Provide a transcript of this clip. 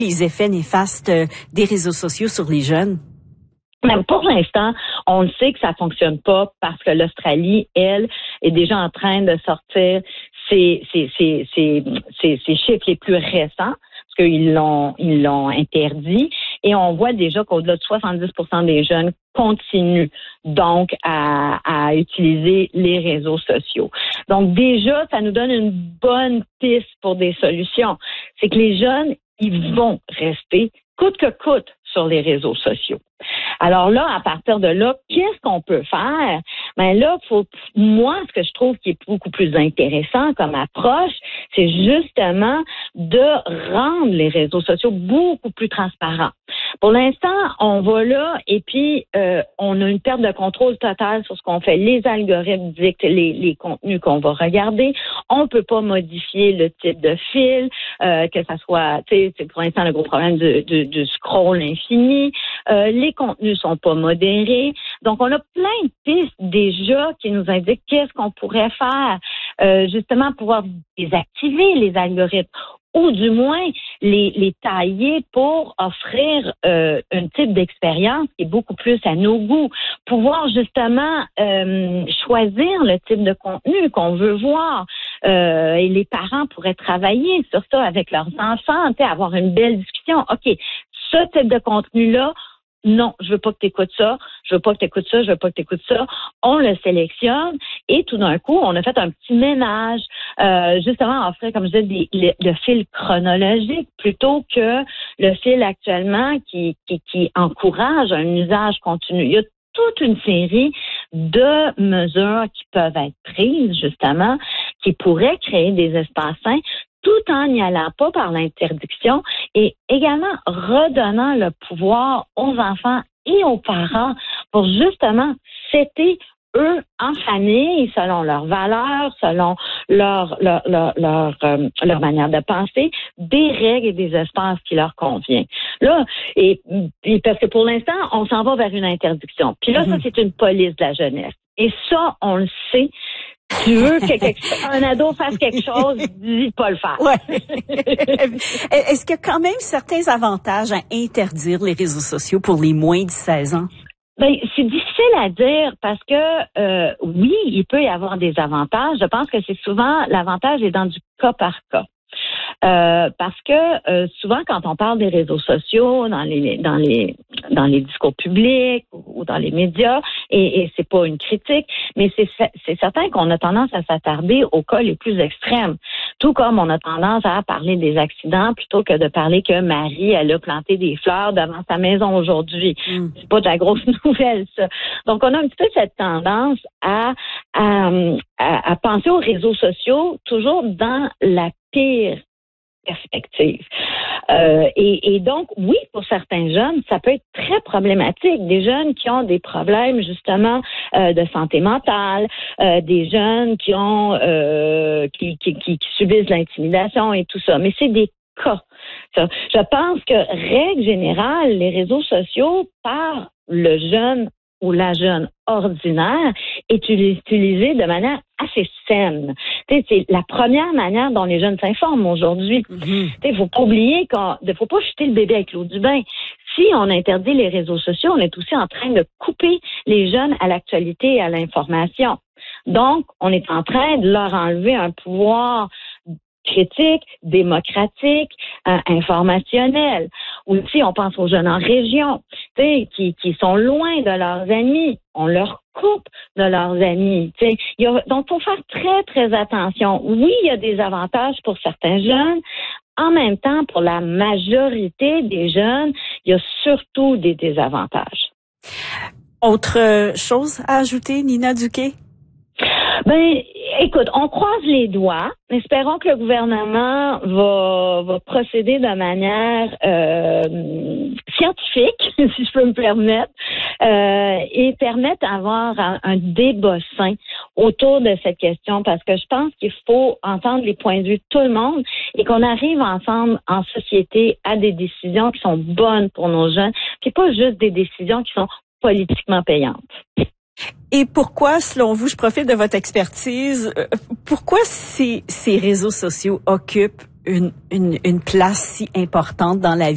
les effets néfastes des réseaux sociaux sur les jeunes? Même pour l'instant, on le sait que ça fonctionne pas parce que l'Australie, elle, est déjà en train de sortir ses chiffres les plus récents, parce qu'ils l'ont interdit. Et on voit déjà qu'au-delà de 70% des jeunes continuent donc à utiliser les réseaux sociaux. Donc déjà, ça nous donne une bonne piste pour des solutions. C'est que les jeunes, ils vont rester coûte que coûte sur les réseaux sociaux. Alors là, à partir de là, qu'est-ce qu'on peut faire? Ben là, moi, ce que je trouve qui est beaucoup plus intéressant comme approche, c'est justement de rendre les réseaux sociaux beaucoup plus transparents. Pour l'instant, on va là et puis on a une perte de contrôle totale sur ce qu'on fait. Les algorithmes dictent les contenus qu'on va regarder. On peut pas modifier le type de fil, que ça soit, tu sais, c'est pour l'instant le gros problème du scroll infini. Les contenus sont pas modérés. Donc, on a plein de pistes déjà qui nous indiquent qu'est-ce qu'on pourrait faire, justement pouvoir désactiver les algorithmes ou du moins les tailler pour offrir un type d'expérience qui est beaucoup plus à nos goûts. Pouvoir justement choisir le type de contenu qu'on veut voir. Et les parents pourraient travailler sur ça avec leurs enfants, avoir une belle discussion. OK, ce type de contenu-là, non, je veux pas que tu écoutes ça, je veux pas que tu écoutes ça, je veux pas que tu écoutes ça. On le sélectionne et tout d'un coup, on a fait un petit ménage, justement offrir, comme je disais, le fil chronologique plutôt que le fil actuellement qui encourage un usage continu. Il y a toute une série de mesures qui peuvent être prises, justement, qui pourraient créer des espaces sains, tout en n'y allant pas par l'interdiction et également redonnant le pouvoir aux enfants et aux parents pour justement fêter eux en famille, selon leurs valeurs, selon leur manière de penser, des règles et des espaces qui leur conviennent. Là, et parce que pour l'instant, on s'en va vers une interdiction. Puis là, ça, c'est une police de la jeunesse. Et ça, on le sait. Tu veux qu'un ado fasse quelque chose, dis pas le faire. Ouais. Est-ce qu'il y a quand même certains avantages à interdire les réseaux sociaux pour les moins de 16 ans? Ben, c'est difficile à dire parce que oui, il peut y avoir des avantages. Je pense que c'est souvent l'avantage est dans du cas par cas. Parce que souvent quand on parle des réseaux sociaux dans les discours publics ou dans les médias et c'est pas une critique, mais c'est certain qu'on a tendance à s'attarder aux cas les plus extrêmes. Tout comme on a tendance à parler des accidents plutôt que de parler que Marie, elle a planté des fleurs devant sa maison aujourd'hui. C'est pas de la grosse nouvelle, ça. Donc, on a un petit peu cette tendance à penser aux réseaux sociaux toujours dans la pire perspective. Et donc, oui, pour certains jeunes, ça peut être très problématique. Des jeunes qui ont des problèmes, justement, de santé mentale, des jeunes qui ont qui subissent l'intimidation et tout ça. Mais c'est des cas. Ça. Je pense que, règle générale, les réseaux sociaux, par le jeune ou la jeune ordinaire, est utilisé de manière assez saine. C'est la première manière dont les jeunes s'informent aujourd'hui. Il faut pas oublier qu'il faut pas jeter le bébé avec l'eau du bain. Si on interdit les réseaux sociaux, on est aussi en train de couper les jeunes à l'actualité et à l'information. Donc, on est en train de leur enlever un pouvoir critique, démocratique, informationnel. Aussi, on pense aux jeunes en région, qui sont loin de leurs amis. On leur coupe de leurs amis. Donc, faut faire très, très attention. Oui, il y a des avantages pour certains jeunes. En même temps, pour la majorité des jeunes, il y a surtout des désavantages. Autre chose à ajouter, Nina Duquet? Ben, écoute, on croise les doigts. Espérons que le gouvernement va procéder de manière scientifique, si je peux me permettre, et permettre d'avoir un débat sain autour de cette question, parce que je pense qu'il faut entendre les points de vue de tout le monde et qu'on arrive ensemble en société à des décisions qui sont bonnes pour nos jeunes, puis pas juste des décisions qui sont politiquement payantes. Et pourquoi, selon vous, je profite de votre expertise, pourquoi ces réseaux sociaux occupent une place si importante dans la vie